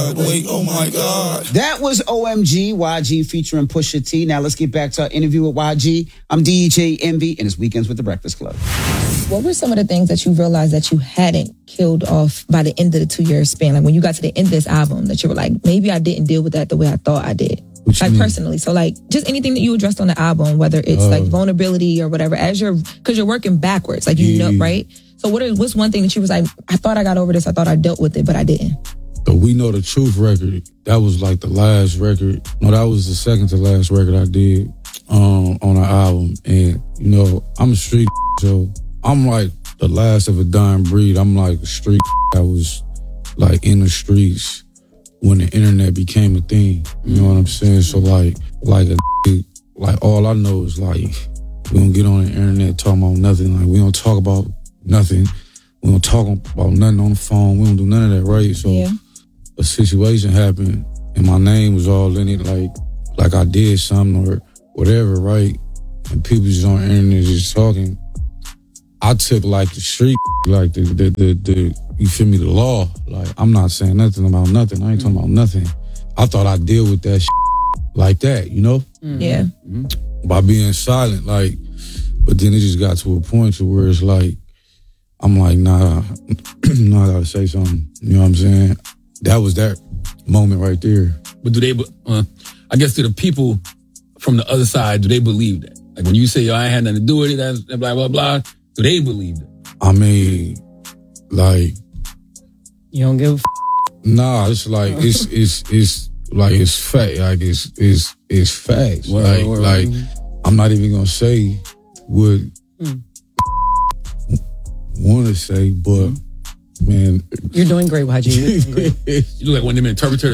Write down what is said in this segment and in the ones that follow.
God, wait, oh my God. That was OMG, YG featuring Pusha T. Now let's get back to our interview with YG. I'm DJ Envy, and it's Weekends with the Breakfast Club. What were some of the things that you realized that you hadn't killed off by the end of the 2-year span? Like when you got to the end of this album, that you were like, maybe I didn't deal with that the way I thought I did. Like personally. So like just anything that you addressed on the album, whether it's like vulnerability or whatever, because you're working backwards, like you know, right? So what's one thing that you was like, I thought I got over this, I thought I dealt with it, but I didn't? The We Know the Truth record, that was like the last record. No, that was the second to last record I did on the album. And, you know, I'm a street, so I'm like the last of a dying breed. I'm like a street that was like in the streets when the internet became a thing. You know what I'm saying? So like all I know is like, we don't get on the internet talking about nothing. Like we don't talk about nothing. We don't talk about nothing on the phone. We don't do none of that, right? So a situation happened and my name was all in it, like I did something or whatever, right? And people just on the internet just talking. I took like the street, like the you feel me, the law. Like I'm not saying nothing about nothing. I ain't talking about nothing. I thought I'd deal with that like that, you know? Yeah. By being silent, like, but then it just got to a point to where it's like, I'm like, nah, I gotta say something. You know what I'm saying? That was that moment right there. But do they, I guess to the people from the other side, do they believe that? Like when you say, yo, I ain't had nothing to do with it, that's blah, blah, blah, do they believe that? I mean, like... You don't give a Nah, it's like, it's like, it's fact. Like, it's facts. Like, I'm not even gonna say what want to say, but man, you're doing great, YG. You're doing great. You look like one of them interpreters.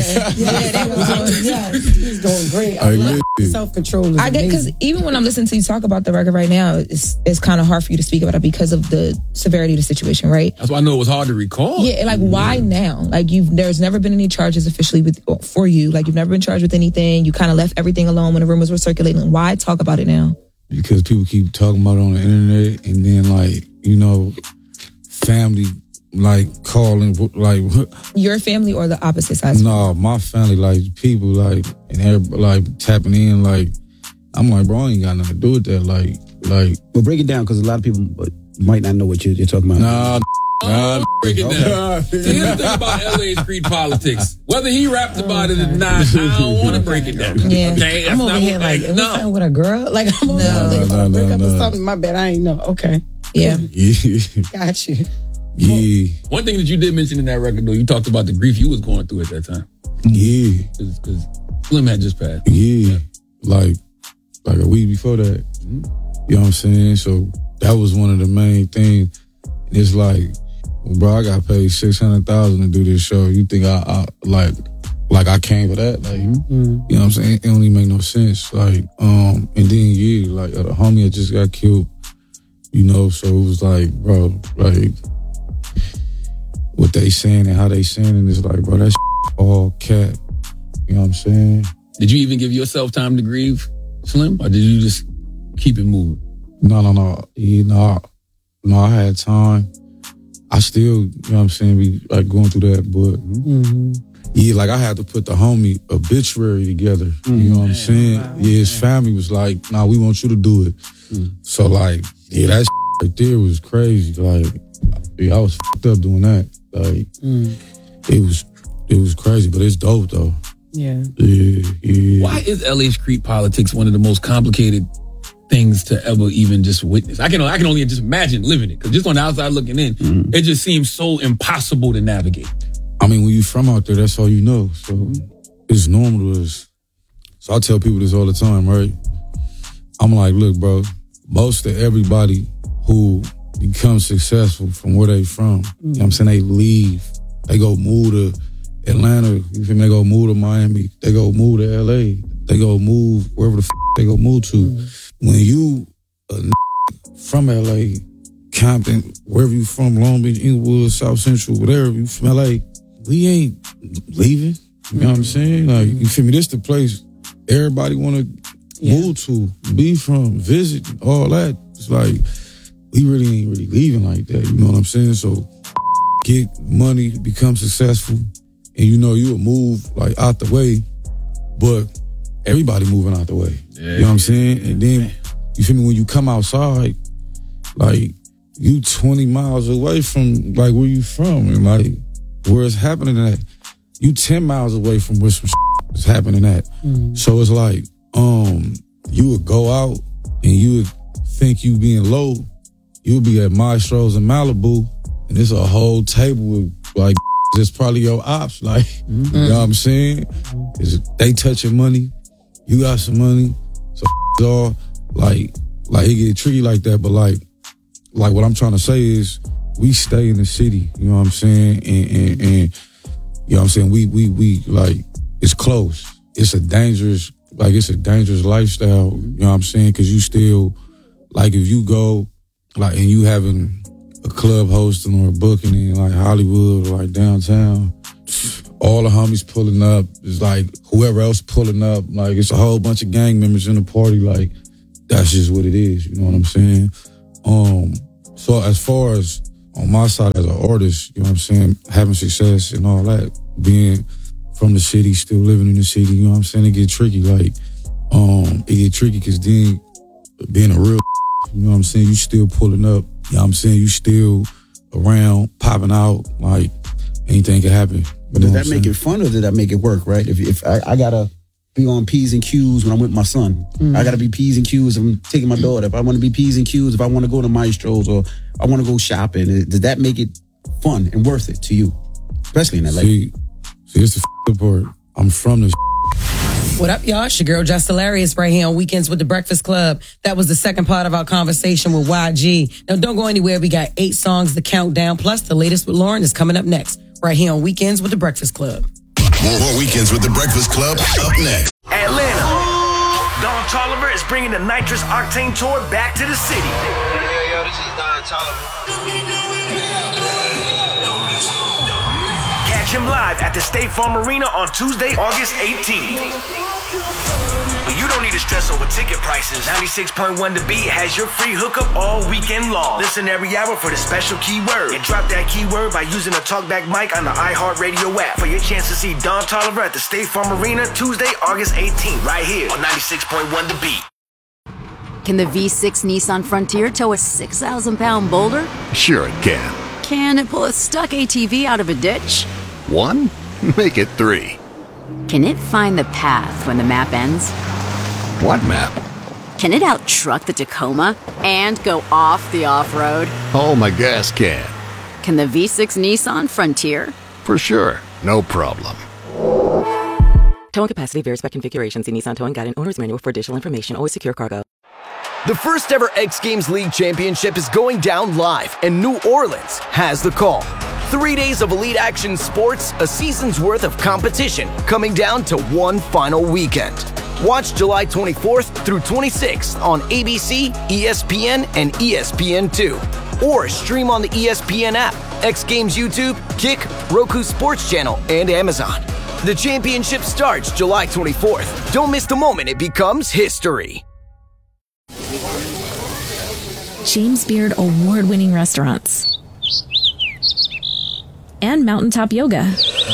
He's doing great. Self-control. I get, because even when I'm listening to you talk about the record right now, it's kind of hard for you to speak about it because of the severity of the situation, right? That's why I know it was hard to recall. Yeah, like why now? Like there's never been any charges officially for you. Like you've never been charged with anything. You kind of left everything alone when the rumors were circulating. Why talk about it now? Because people keep talking about it on the internet, and then like, you know, family like calling, like your family or the opposite side? No, my family, like people, like, and everybody like tapping in, like I'm like, bro, I ain't got nothing to do with that, like. Well, break it down because a lot of people might not know what you're talking about. Nah, break it down. See, here's the thing about LA street politics. Whether he rapped about it or not, I don't want to break it down. Yeah. Okay, I'm over here like, no, with a girl, like I'm over here break up or something. My bad, I ain't know. Okay, yeah, got you. Yeah. One thing that you did mention in that record, though, you talked about the grief you was going through at that time. Yeah. Because Slim had just passed. Yeah. Like a week before that. Mm-hmm. You know what I'm saying? So that was one of the main things. It's like, well, bro, I got paid $600,000 to do this show. You think I I came for that? Like, you know what I'm saying? It don't even make no sense. Like, and then like the homie had just got killed. You know, so it was like, bro, like what they saying and how they saying it is like, bro, that's all cap. You know what I'm saying? Did you even give yourself time to grieve, Slim, or did you just keep it moving? No. No, I had time. I still, you know what I'm saying, be like going through that, but yeah, like I had to put the homie obituary together. You know what I'm saying? Wow. Yeah, his family was like, nah, we want you to do it. So like, yeah, that right there was crazy. Like, yeah, I was fucked up doing that. Like, it was crazy, but it's dope though. Yeah. Yeah. Why is LA street politics one of the most complicated things to ever even just witness? I can only just imagine living it, because just on the outside looking in, it just seems so impossible to navigate. I mean, when you from out there, that's all you know. So it's normal to us. So I tell people this all the time, right? I'm like, look, bro, most of everybody who becomes successful from where they from, you know what I'm saying, they leave. They go move to Atlanta, you feel me? They go move to Miami. They go move to LA. They go move wherever the they go move to. When you from LA, Compton, wherever you from, Long Beach, Inglewood, South Central, whatever, you from LA, we ain't leaving. You know what I'm saying? Like, you feel me? This the place everybody want to move to, be from, visit, all that. It's like, we really ain't really leaving like that. You know what I'm saying? So, get money, become successful, and you would move like out the way, but everybody moving out the way. Yeah. You know what I'm saying? And then, you feel me, when you come outside, like, you 20 miles away from, like, where you from and, like, where it's happening at. You 10 miles away from where some is happening at. Mm-hmm. So it's like, you would go out and you would think you being low. You would be at Maestro's in Malibu, and there's a whole table with, like, that's probably your ops. Like, you know what I'm saying? They touching money. You got some money. So all, like it get tricky like that, but like what I'm trying to say is we stay in the city, you know what I'm saying? And you know what I'm saying? We like, it's close. It's a dangerous lifestyle, you know what I'm saying? Cause you still, like, if you go, like, and you having a club hosting or a booking in like Hollywood or like downtown, all the homies pulling up. It's like whoever else pulling up, like it's a whole bunch of gang members in the party. Like, that's just what it is. You know what I'm saying? So as far as on my side as an artist, you know what I'm saying, having success and all that, being from the city, still living in the city, you know what I'm saying, it get tricky. Like, it get tricky because then being a real, you know what I'm saying, you still pulling up, you know what I'm saying, you still around, popping out, like anything can happen. But does that make it fun or did that make it work, right? If I gotta be on P's and Q's when I'm with my son, I gotta be P's and Q's if I'm taking my daughter. If I want to be P's and Q's, if I want to go to Maestro's or I want to go shopping, does that make it fun and worth it to you? Especially in LA. See, it's the part. I'm from this. What up, y'all? It's your girl, Just Hilarious, right here on Weekends with the Breakfast Club. That was the second part of our conversation with YG. Now, don't go anywhere. We got 8 songs to count down, plus the latest with Lauren is coming up next, right here on Weekends with the Breakfast Club. More Weekends with the Breakfast Club up next. Atlanta. Don Toliver is bringing the Nitrous Octane Tour back to the city. Yo, this is Don Toliver. Catch him live at the State Farm Arena on Tuesday, August 18th. But you don't need to stress over ticket prices. 96.1 The Beat has your free hookup all weekend long. Listen every hour for the special keyword. And drop that keyword by using a talkback mic on the iHeartRadio app for your chance to see Don Toliver at the State Farm Arena Tuesday, August 18th, right here on 96.1 The Beat. Can the V6 Nissan Frontier tow a 6,000-pound boulder? Sure it can. Can it pull a stuck ATV out of a ditch? 1? Make it 3. Can it find the path when the map ends? What map? Can it out-truck the Tacoma and go off the off-road? Oh, my gas can. Can the V6 Nissan Frontier? For sure. No problem. Towing capacity varies by configuration. See Nissan Towing Guide and Owner's Manual for additional information. Always secure cargo. The first ever X Games League Championship is going down live, and New Orleans has the call. 3 days of elite action sports, a season's worth of competition, coming down to one final weekend. Watch July 24th through 26th on ABC, ESPN, and ESPN2. Or stream on the ESPN app, X Games YouTube, Kick, Roku Sports Channel, and Amazon. The championship starts July 24th. Don't miss the moment it becomes history. James Beard award-winning restaurants, and mountaintop yoga.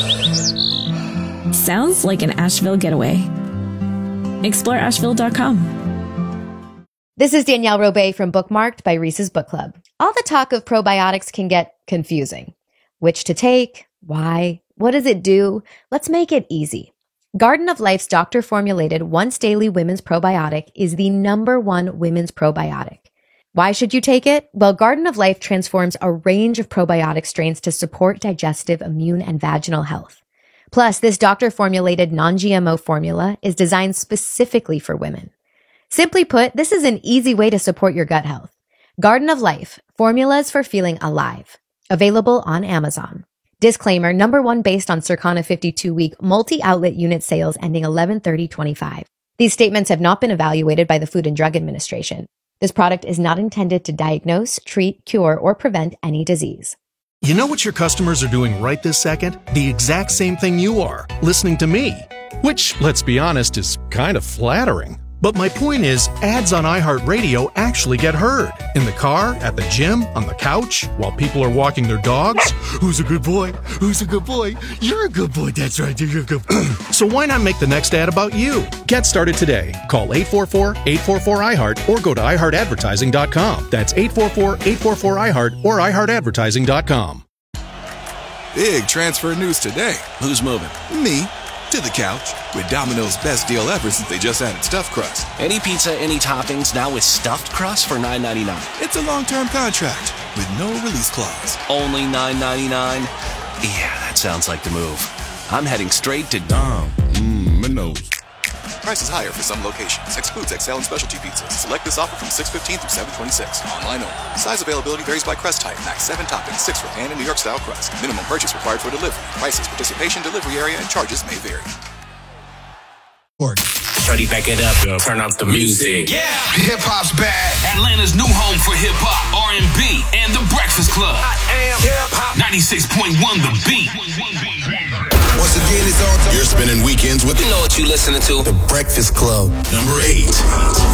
Sounds like an Asheville getaway. Explore Asheville.com. This is Danielle Robay from Bookmarked by Reese's Book Club. All the talk of probiotics can get confusing. Which to take? Why? What does it do? Let's make it easy. Garden of Life's doctor-formulated once-daily women's probiotic is the #1 women's probiotic. Why should you take it? Well, Garden of Life transforms a range of probiotic strains to support digestive, immune, and vaginal health. Plus, this doctor-formulated non-GMO formula is designed specifically for women. Simply put, this is an easy way to support your gut health. Garden of Life, formulas for feeling alive. Available on Amazon. Disclaimer, #1 based on Circana 52-week multi-outlet unit sales ending 11/30/25. These statements have not been evaluated by the Food and Drug Administration. This product is not intended to diagnose, treat, cure, or prevent any disease. You know what your customers are doing right this second? The exact same thing you are, listening to me. Which, let's be honest, is kind of flattering. But my point is, ads on iHeartRadio actually get heard. In the car, at the gym, on the couch, while people are walking their dogs. Who's a good boy? Who's a good boy? You're a good boy. That's right. You're a good boy. So why not make the next ad about you? Get started today. Call 844-844-iHeart or go to iHeartAdvertising.com. That's 844-844-iHeart or iHeartAdvertising.com. Big transfer news today. Who's moving? Me. To the couch with Domino's best deal ever since they just added stuffed crust. Any pizza, any toppings, now with stuffed crust for $9.99. It's a long-term contract with no release clause. Only $9.99? Yeah, that sounds like the move. I'm heading straight to Domino's. Price is higher for some locations. Excludes XL and specialty pizzas. Select this offer from 6/15 through 7/26. Online only. Size availability varies by crust type. Max 7 toppings, 6 for pan and New York style crust. Minimum purchase required for delivery. Prices, participation, delivery area, and charges may vary. Shorty, back it up. Turn up the music. Yeah, hip hop's back. Atlanta's new home for hip hop, R&B, and The Breakfast Club. I am hip hop. 96.1 The Beat. Once again, it's all time. You're spending weekends with, You know what you listening to? The Breakfast Club. Number 8.